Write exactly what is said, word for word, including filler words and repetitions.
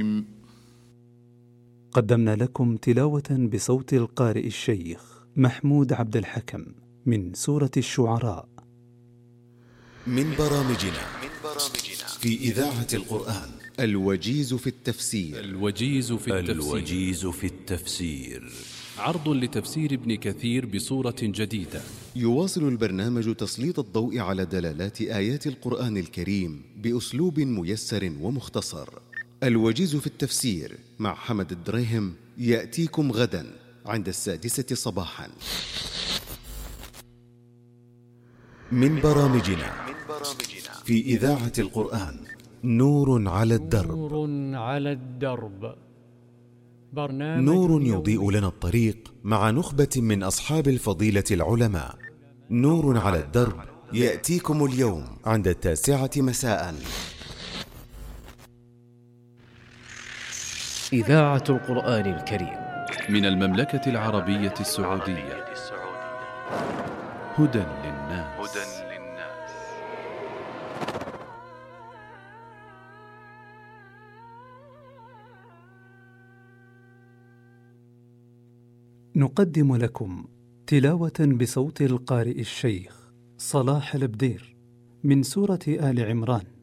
قدمنا لكم تلاوة بصوت القارئ الشيخ محمود عبد الحكم من سورة الشعراء من برامجنا في إذاعة القرآن الوجيز في التفسير. الوجيز في التفسير. الوجيز في التفسير عرض لتفسير ابن كثير بصورة جديدة. يواصل البرنامج تسليط الضوء على دلالات آيات القرآن الكريم بأسلوب ميسر ومختصر. الوجيز في التفسير مع حمد الدريهم يأتيكم غدا عند السادسة صباحا. من برامجنا في إذاعة القرآن نور على الدرب. نور على الدرب، برنامج نور يضيء لنا الطريق مع نخبة من أصحاب الفضيلة العلماء. نور على الدرب يأتيكم اليوم عند التاسعة مساء. إذاعة القرآن الكريم من المملكة العربية السعودية. هدى للناس. نقدم لكم تلاوة بصوت القارئ الشيخ صلاح البدير من سورة آل عمران